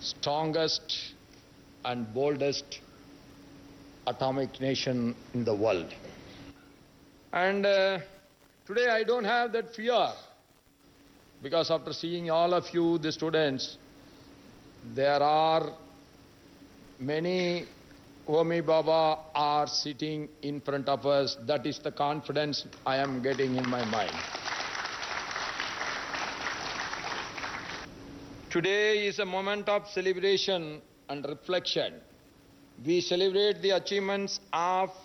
strongest and boldest atomic nation in the world. And today I don't have that fear, because after seeing all of you, the students, there are many Homi Baba are sitting in front of us. That is the confidence I am getting in my mind. Today is a moment of celebration and reflection. We celebrate the achievements of